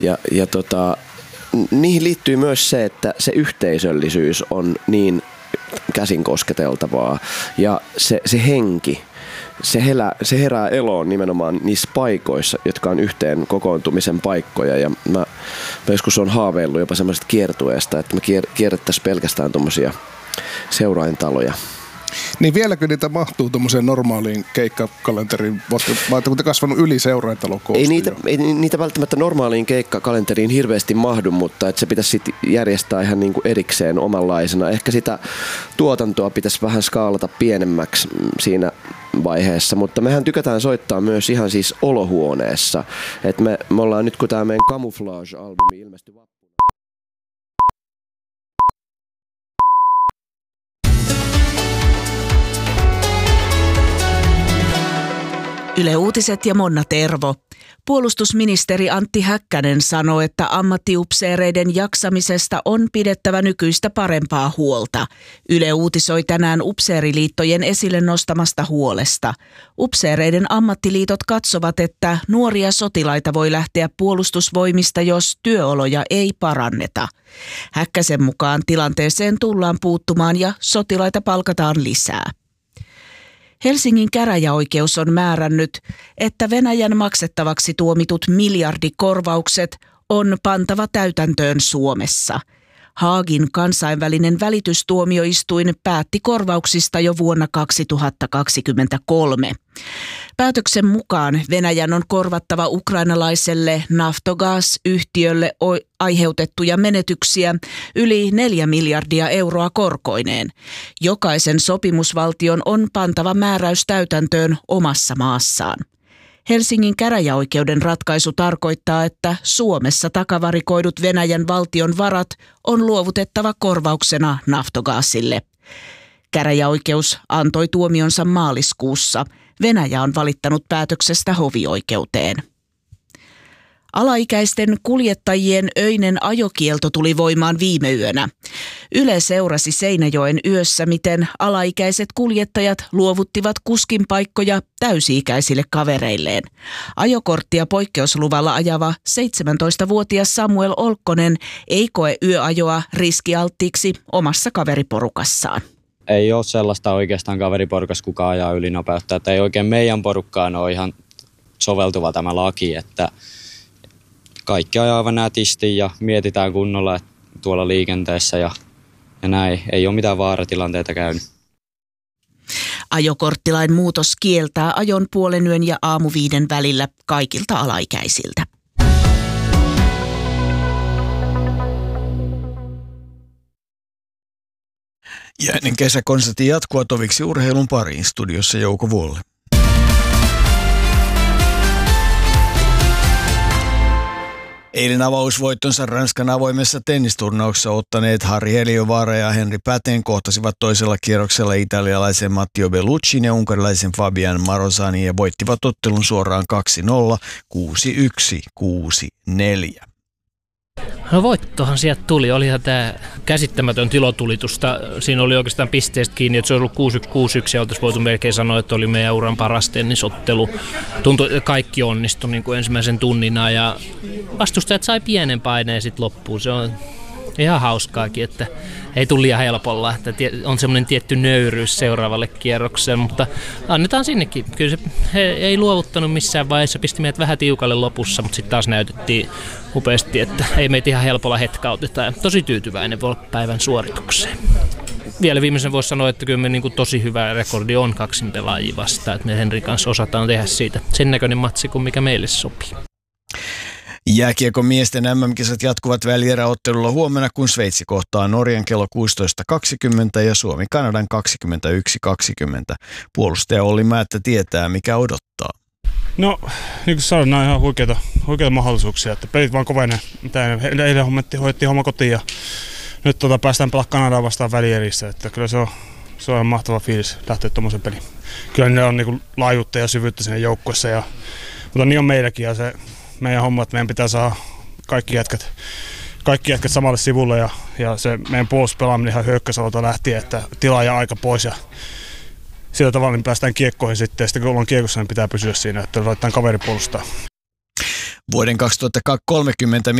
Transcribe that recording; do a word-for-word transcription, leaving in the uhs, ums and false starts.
Ja, ja tota, niihin liittyy myös se, että se yhteisöllisyys on niin käsin kosketeltavaa ja se, se henki, se, helä, se herää eloon nimenomaan niissä paikoissa, jotka on yhteen kokoontumisen paikkoja. Ja mä, mä joskus on haaveillut jopa semmoisesta kiertueesta, että me kier, kierrettäisiin pelkästään tuommoisia seuraintaloja. Niin vieläkö niitä mahtuu tuommoiseen normaaliin keikkakalenteriin, vai kun te kasvanut yli seuraintalokoostiin? Ei niitä, ei niitä välttämättä normaaliin keikkakalenteriin hirveästi mahdu, mutta että se pitäisi sit järjestää ihan niin kuin erikseen omanlaisena. Ehkä sitä tuotantoa pitäisi vähän skaalata pienemmäksi siinä vaiheessa, mutta mehän tykätään soittaa myös ihan siis olohuoneessa. Et me, me ollaan nyt, kun tämä meidän Camouflage-albumi ilmestyi vappuna. Yle Uutiset ja Monna Tervo. Puolustusministeri Antti Häkkänen sanoi, että ammattiupseereiden jaksamisesta on pidettävä nykyistä parempaa huolta. Yle uutisoi tänään upseeriliittojen esille nostamasta huolesta. Upseereiden ammattiliitot katsovat, että nuoria sotilaita voi lähteä puolustusvoimista, jos työoloja ei paranneta. Häkkäsen mukaan tilanteeseen tullaan puuttumaan ja sotilaita palkataan lisää. Helsingin käräjäoikeus on määrännyt, että Venäjän maksettavaksi tuomitut miljardikorvaukset on pantava täytäntöön Suomessa. Haagin kansainvälinen välitystuomioistuin päätti korvauksista jo vuonna kaksituhattakaksikymmentäkolme. Päätöksen mukaan Venäjän on korvattava ukrainalaiselle Naftogaz-yhtiölle aiheutettuja menetyksiä yli neljä miljardia euroa korkoineen. Jokaisen sopimusvaltion on pantava määräys täytäntöön omassa maassaan. Helsingin käräjäoikeuden ratkaisu tarkoittaa, että Suomessa takavarikoidut Venäjän valtion varat on luovutettava korvauksena Naftogazille. Käräjäoikeus antoi tuomionsa maaliskuussa. Venäjä on valittanut päätöksestä hovioikeuteen. Alaikäisten kuljettajien öinen ajokielto tuli voimaan viime yönä. Yle seurasi Seinäjoen yössä, miten alaikäiset kuljettajat luovuttivat kuskin paikkoja täysi-ikäisille kavereilleen. Ajokorttia poikkeusluvalla ajava seitsemäntoistavuotias Samuel Olkkonen ei koe yöajoa riskialttiiksi omassa kaveriporukassaan. Ei ole sellaista oikeastaan kaveriporukassa, kuka ajaa ylinopeutta. Että ei oikein meidän porukkaan ole ihan soveltuva tämä laki, että kaikki ajaa aivan nätisti ja mietitään kunnolla tuolla liikenteessä ja, ja näin. Ei ole mitään vaaratilanteita käynyt. Ajokorttilain muutos kieltää ajon puolen yön ja aamuviiden välillä kaikilta alaikäisiltä. Ja ennen kesäkonsertin jatkoa toviksi urheilun pariin, studiossa Jouko Vuolle. Eilen avausvoittonsa Ranskan avoimessa tennisturnauksessa ottaneet Harri Heliövaara ja Henri Päten kohtasivat toisella kierroksella italialaisen Matteo Belluccin ja unkarilaisen Fabian Marozani ja voittivat ottelun suoraan kaksi nolla, kuusi yksi, kuusi neljä. No voittohan sieltä tuli. Olihan tämä käsittämätön tilotulitusta. Siinä oli oikeastaan pisteestä kiinni, että se olisi ollut kuusi yksi kuusi yksi ja oltaisiin voitu melkein sanoa, että oli meidän uran paras tennisottelu. Tuntui, että kaikki onnistui niin kuin ensimmäisen tunnina ja vastustajat sai pienen paineen sitten loppuun. Se on ihan hauskaakin, että ei tule liian helpolla, että on semmoinen tietty nöyryys seuraavalle kierrokselle, mutta annetaan sinnekin. Kyllä se he ei luovuttanut missään vaiheessa, pisti meidät vähän tiukalle lopussa, mutta sitten taas näytettiin upeasti, että ei meitä ihan helpolla hetkauteta ja tosi tyytyväinen päivän suoritukseen. Vielä viimeisen voisi sanoa, että kyllä me niin kuin tosi hyvä rekordi on kaksin pelaajia vastaan, että me Henrin kanssa osataan tehdä siitä sen näköinen matsi kuin mikä meille sopii. Jääkiekon miesten äm äm-kisat jatkuvat välieräottelulla huomenna, kun Sveitsi kohtaa Norjan kello kuusitoista kaksikymmentä ja Suomi Kanadan kaksikymmentäyksi kaksikymmentä. Puolustaja Olli Määttä tietää, mikä odottaa. No, niin kuin sanoin, nämä on ihan huikeita, huikeita mahdollisuuksia, että pelit vaan kovenee. Eilen hoidettiin homma kotiin ja nyt tota, päästään pelaamaan Kanadaan vastaan välierissä, että kyllä se on, se on mahtava fiilis lähteä tuommoisen peliin. Kyllä ne on niin kuin laajuutta ja syvyyttä siinä joukkueessa, ja, mutta niin on meilläkin ja se meidän homma, että meidän pitää saada kaikki jätkät, kaikki jätkät samalle sivulle ja, ja se meidän puolustuspelaaminen ihan hyökkäysalueelta lähtien, että tilaa ja aika pois ja sillä tavalla niin päästään kiekkoihin sitten ja sitten kun ollaan kiekossa, niin pitää pysyä siinä, että laitetaan kaveri puolustaa. Vuoden kaksituhattakolmekymmentä